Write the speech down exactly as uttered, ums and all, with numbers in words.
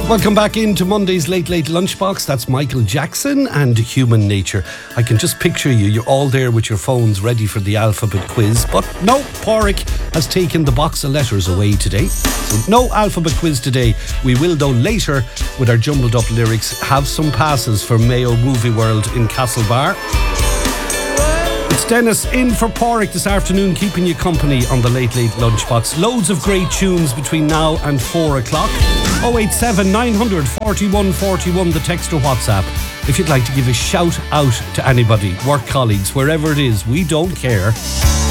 Welcome back into Monday's Late Late Lunchbox. That's Michael Jackson and Human Nature. I can just picture you. You're all there with your phones ready for the alphabet quiz. But no, Porrick has taken the box of letters away today. So no alphabet quiz today. We will, though, later with our jumbled up lyrics, have some passes for Mayo Movie World in Castlebar. It's Dennis in for Porrick this afternoon, keeping you company on the Late Late Lunchbox. Loads of great tunes between now and four o'clock. oh eight seven nine hundred forty-one forty-one, the text or WhatsApp. If you'd like to give a shout out to anybody, work colleagues, wherever it is, we don't care.